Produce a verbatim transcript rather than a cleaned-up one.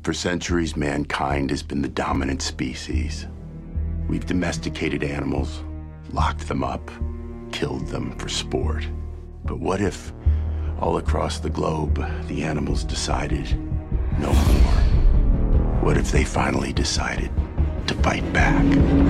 For centuries, mankind has been the dominant species. We've domesticated animals, locked them up, killed them for sport. But what if, all across the globe, the animals decided no more? What if they finally decided to fight back?